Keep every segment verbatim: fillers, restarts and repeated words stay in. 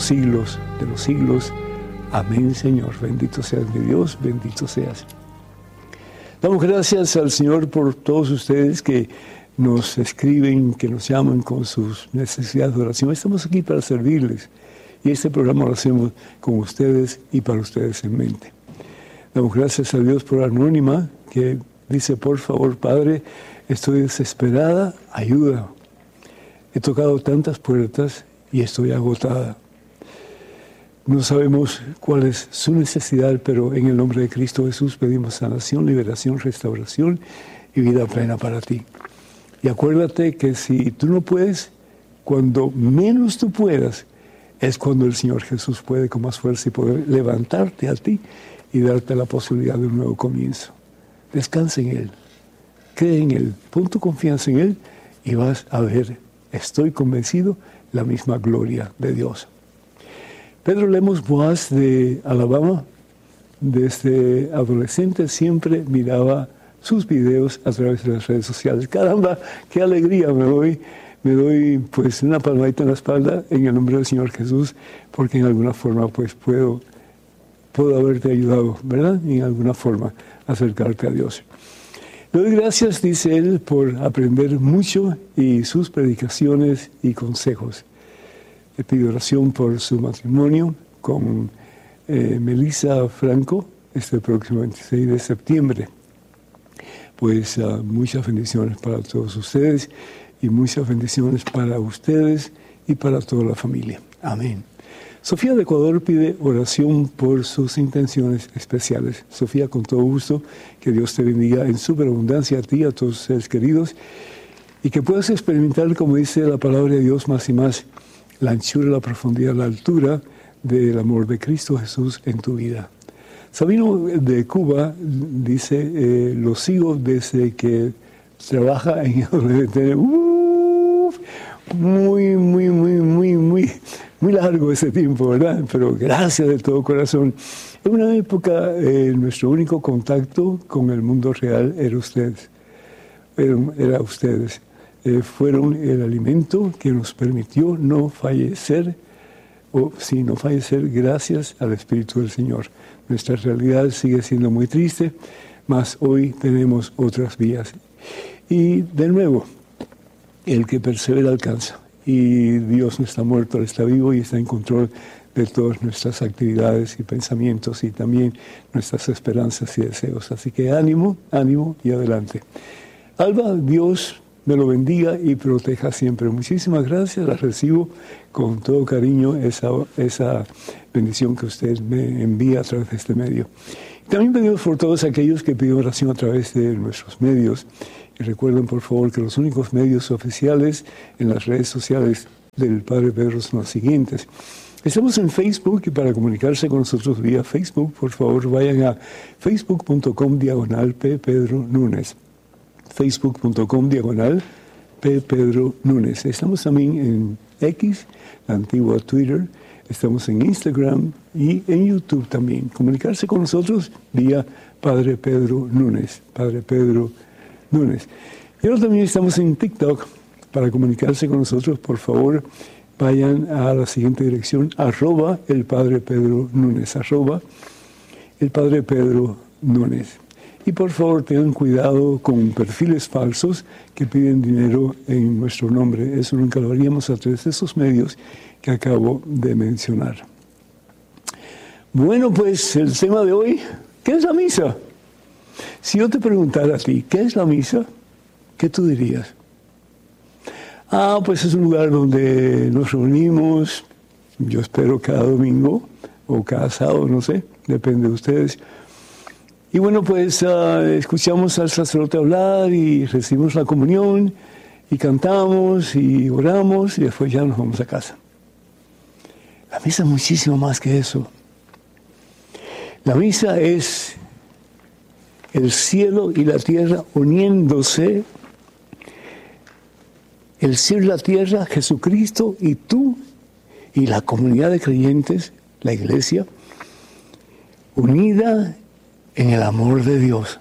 siglos de los siglos. Amén, Señor. Bendito seas mi Dios, bendito seas. Damos gracias al Señor por todos ustedes que nos escriben, que nos llaman con sus necesidades de oración. Estamos aquí para servirles y este programa lo hacemos con ustedes y para ustedes en mente. Damos gracias a Dios por Anónima, que dice: por favor, Padre, estoy desesperada, ayuda. He tocado tantas puertas y estoy agotada. No sabemos cuál es su necesidad, pero en el nombre de Cristo Jesús pedimos sanación, liberación, restauración y vida plena para ti. Y acuérdate que si tú no puedes, cuando menos tú puedas, es cuando el Señor Jesús puede con más fuerza y poder levantarte a ti y darte la posibilidad de un nuevo comienzo. Descansa en Él, cree en Él, pon tu confianza en Él y vas a ver, estoy convencido, la misma gloria de Dios. Pedro Lemos Boaz de Alabama, desde adolescente siempre miraba sus videos a través de las redes sociales. Caramba, qué alegría me doy, me doy pues una palmadita en la espalda en el nombre del Señor Jesús, porque en alguna forma pues puedo, puedo haberte ayudado, ¿verdad? En alguna forma acercarte a Dios. Le doy gracias, dice él, por aprender mucho y sus predicaciones y consejos. Le pido oración por su matrimonio con eh, Melissa Franco este próximo veintiséis de septiembre. Pues uh, muchas bendiciones para todos ustedes y muchas bendiciones para ustedes y para toda la familia. Amén. Sofía de Ecuador pide oración por sus intenciones especiales. Sofía, con todo gusto, que Dios te bendiga en superabundancia a ti y a todos tus seres queridos y que puedas experimentar, como dice la palabra de Dios, más y más la anchura, la profundidad, la altura del amor de Cristo Jesús en tu vida. Sabino de Cuba dice: eh, lo sigo desde que trabaja en W T N. Uf, muy, muy, muy, muy, muy, muy largo ese tiempo, ¿verdad? Pero gracias de todo corazón. En una época, eh, nuestro único contacto con el mundo real era ustedes. Era, era ustedes. Eh, fueron el alimento que nos permitió no fallecer, o sí, no fallecer gracias al Espíritu del Señor. Nuestra realidad sigue siendo muy triste, mas hoy tenemos otras vías. Y de nuevo, el que persevera alcanza. Y Dios no está muerto, Él está vivo y está en control de todas nuestras actividades y pensamientos y también nuestras esperanzas y deseos. Así que ánimo, ánimo y adelante. Alba, Dios me lo bendiga y proteja siempre. Muchísimas gracias, la recibo con todo cariño, esa, esa bendición que usted me envía a través de este medio. También pedimos por todos aquellos que piden oración a través de nuestros medios. Y recuerden, por favor, que los únicos medios oficiales en las redes sociales del Padre Pedro son los siguientes. Estamos en Facebook y para comunicarse con nosotros vía Facebook, por favor, vayan a facebook punto com diagonal P. Pedro Núñez. facebook punto com diagonal P. Pedro Núñez. Estamos también en X, la antigua Twitter. Estamos en Instagram y en YouTube también. Comunicarse con nosotros vía Padre Pedro Núñez. Padre Pedro Núñez. Y ahora también estamos en TikTok. Para comunicarse con nosotros, por favor, vayan a la siguiente dirección, arroba el Padre Pedro Núñez, arroba el Padre Pedro Núñez. Y por favor tengan cuidado con perfiles falsos que piden dinero en nuestro nombre. Eso nunca lo haríamos a través de esos medios que acabo de mencionar. Bueno, pues el tema de hoy, ¿qué es la misa? Si yo te preguntara a ti, ¿qué es la misa? ¿Qué tú dirías? Ah, pues es un lugar donde nos reunimos, yo espero cada domingo o cada sábado, no sé, depende de ustedes. Y bueno, pues uh, escuchamos al sacerdote hablar y recibimos la comunión y cantamos y oramos y después ya nos vamos a casa. La misa es muchísimo más que eso. La misa es el cielo y la tierra uniéndose, el cielo y la tierra, Jesucristo y tú y la comunidad de creyentes, la iglesia, unida en el amor de Dios.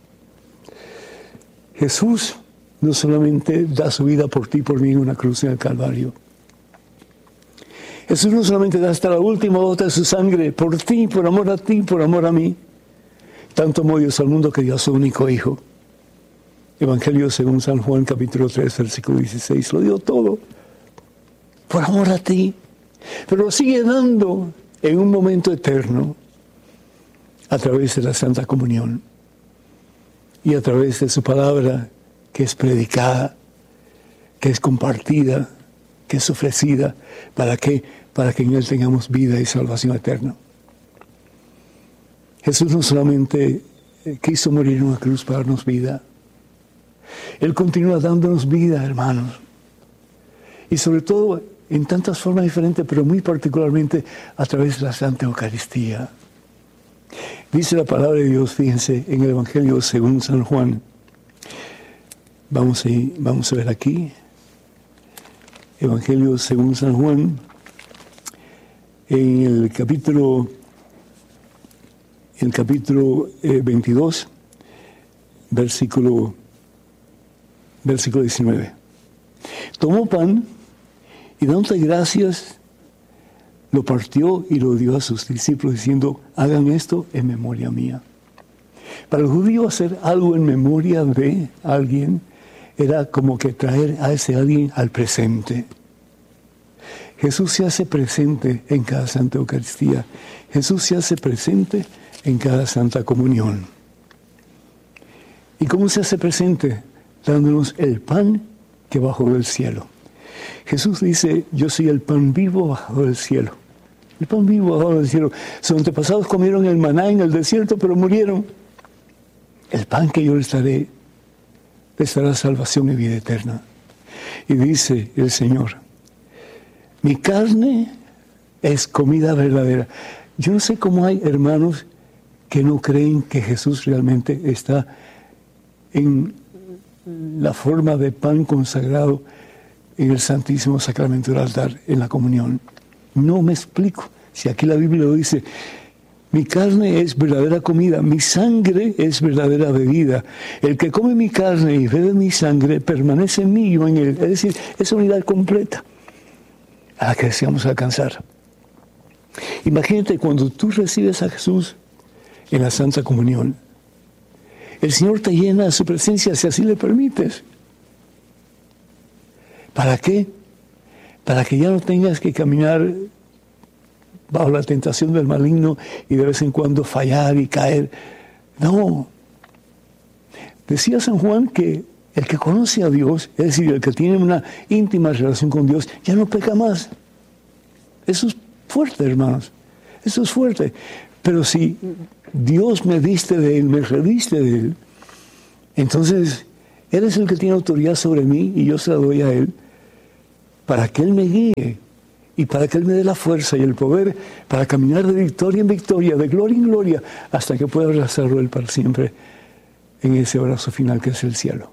Jesús no solamente da su vida por ti y por mí en una cruz en el Calvario. Jesús no solamente da hasta la última gota de su sangre por ti, por amor a ti, por amor a mí. Tanto amó Dios al mundo que dio a su único Hijo. Evangelio según San Juan, capítulo tres, versículo dieciséis. Lo dio todo por amor a ti. Pero lo sigue dando en un momento eterno a través de la Santa Comunión y a través de su palabra que es predicada, que es compartida, que es ofrecida. ¿Para qué? Para que en Él tengamos vida y salvación eterna. Jesús no solamente quiso morir en una cruz para darnos vida, Él continúa dándonos vida, hermanos. Y sobre todo en tantas formas diferentes, pero muy particularmente a través de la Santa Eucaristía. Dice la palabra de Dios, fíjense, en el Evangelio según San Juan. Vamos a, vamos a ver aquí. Evangelio según San Juan, en el capítulo, el capítulo eh, veintidós, versículo, versículo diecinueve. Tomó pan y dándole gracias, lo partió y lo dio a sus discípulos diciendo, hagan esto en memoria mía. Para el judío hacer algo en memoria de alguien era como que traer a ese alguien al presente. Jesús se hace presente en cada Santa Eucaristía. Jesús se hace presente en cada Santa Comunión. ¿Y cómo se hace presente? Dándonos el pan que bajó del cielo. Jesús dice, yo soy el pan vivo bajado del cielo. El pan vivo bajado del cielo. Sus antepasados comieron el maná en el desierto, pero murieron. El pan que yo les daré, les dará salvación y vida eterna. Y dice el Señor, mi carne es comida verdadera. Yo no sé cómo hay hermanos que no creen que Jesús realmente está en la forma de pan consagrado en el Santísimo Sacramento del altar, en la comunión. No me explico. Si aquí la Biblia lo dice, mi carne es verdadera comida, mi sangre es verdadera bebida. El que come mi carne y bebe mi sangre permanece en mí y yo en él. Es decir, esa unidad completa a la que deseamos alcanzar. Imagínate cuando tú recibes a Jesús en la Santa Comunión. El Señor te llena de su presencia si así le permites. ¿Para qué? Para que ya no tengas que caminar bajo la tentación del maligno y de vez en cuando fallar y caer. No. Decía San Juan que el que conoce a Dios, es decir, el que tiene una íntima relación con Dios, ya no peca más. Eso es fuerte, hermanos. Eso es fuerte. Pero si Dios me diste de Él, me rediste de Él, entonces Él es el que tiene autoridad sobre mí y yo se la doy a Él para que Él me guíe y para que Él me dé la fuerza y el poder para caminar de victoria en victoria, de gloria en gloria, hasta que pueda abrazarlo Él para siempre en ese abrazo final que es el cielo.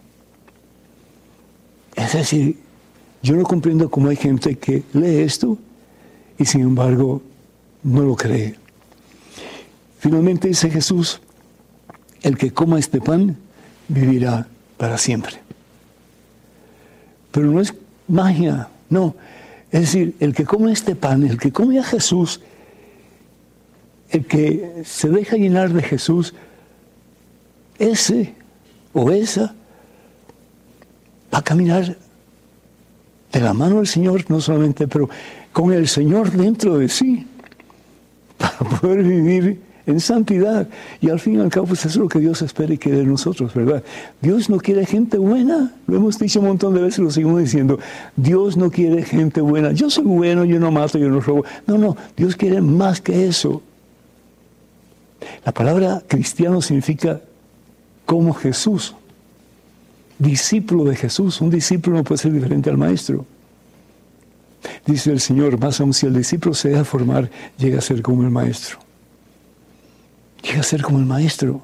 Es decir, yo no comprendo cómo hay gente que lee esto y sin embargo no lo cree. Finalmente dice Jesús, el que coma este pan vivirá para siempre. Pero no es magia, no. Es decir, el que come este pan, el que come a Jesús, el que se deja llenar de Jesús, ese o esa va a caminar de la mano del Señor, no solamente, pero con el Señor dentro de sí, para poder vivir en santidad. Y al fin y al cabo, pues eso es lo que Dios espera y quiere de nosotros, ¿verdad? Dios no quiere gente buena. Lo hemos dicho un montón de veces, lo seguimos diciendo. Dios no quiere gente buena. Yo soy bueno, yo no mato, yo no robo. No, no, Dios quiere más que eso. La palabra cristiano significa como Jesús. Discípulo de Jesús. Un discípulo no puede ser diferente al maestro. Dice el Señor, más aún si el discípulo se deja formar, llega a ser como el maestro. Llega a ser como el maestro.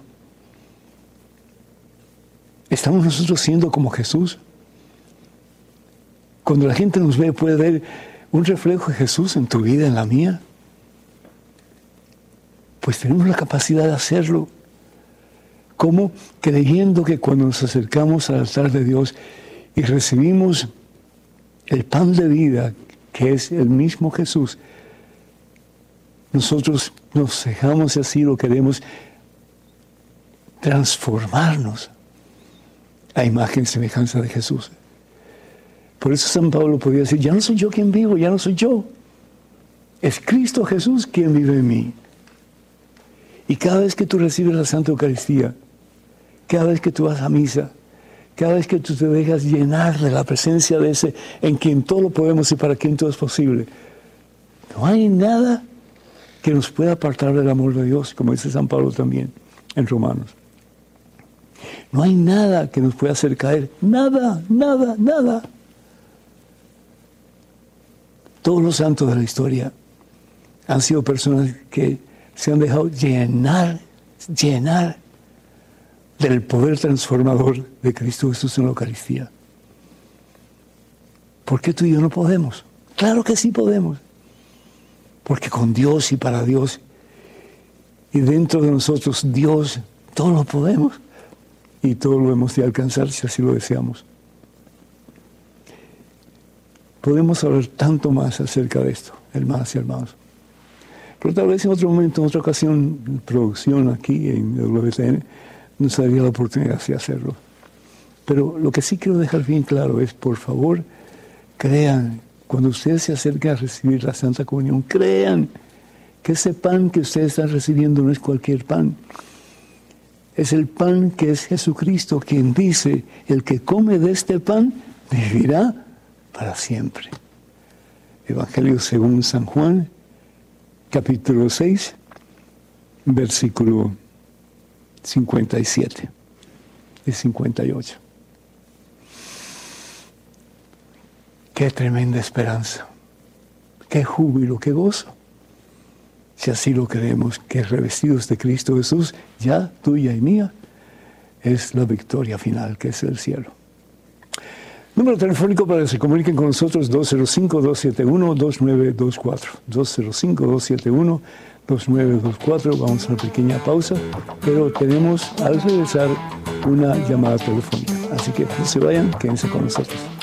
¿Estamos nosotros siendo como Jesús? Cuando la gente nos ve, ¿puede ver un reflejo de Jesús en tu vida, en la mía? Pues tenemos la capacidad de hacerlo. ¿Cómo? Creyendo que cuando nos acercamos al altar de Dios y recibimos el pan de vida que es el mismo Jesús, nosotros nos dejamos y así lo queremos transformarnos a imagen y semejanza de Jesús. Por eso San Pablo podía decir, ya no soy yo quien vivo, ya no soy yo. Es Cristo Jesús quien vive en mí. Y cada vez que tú recibes la Santa Eucaristía, cada vez que tú vas a misa, cada vez que tú te dejas llenar de la presencia de ese en quien todo lo podemos y para quien todo es posible, no hay nada que nos pueda apartar del amor de Dios, como dice San Pablo también en Romanos. No hay nada que nos pueda hacer caer. Nada, nada, nada. Todos los santos de la historia han sido personas que se han dejado llenar, llenar del poder transformador de Cristo Jesús en la Eucaristía. ¿Por qué tú y yo no podemos? Claro que sí podemos. Porque con Dios y para Dios y dentro de nosotros Dios, todo lo podemos y todo lo hemos de alcanzar si así lo deseamos. Podemos hablar tanto más acerca de esto, hermanas y hermanos. Pero tal vez en otro momento, en otra ocasión, producción aquí en W T N, nos daría la oportunidad de hacerlo. Pero lo que sí quiero dejar bien claro es, por favor, crean, cuando ustedes se acerquen a recibir la Santa Comunión, crean que ese pan que ustedes están recibiendo no es cualquier pan. Es el pan que es Jesucristo, quien dice, el que come de este pan vivirá para siempre. Evangelio según San Juan, capítulo seis, versículo cincuenta y siete y cincuenta y ocho. Qué tremenda esperanza, qué júbilo, qué gozo. Si así lo creemos, que revestidos de Cristo Jesús, ya tuya y mía, es la victoria final, que es el cielo. Número telefónico para que se comuniquen con nosotros, dos cero cinco, dos siete uno, dos nueve dos cuatro. dos cero cinco, dos siete uno, dos nueve dos cuatro. Vamos a una pequeña pausa, pero tenemos al regresar una llamada telefónica. Así que no se vayan, quédense con nosotros.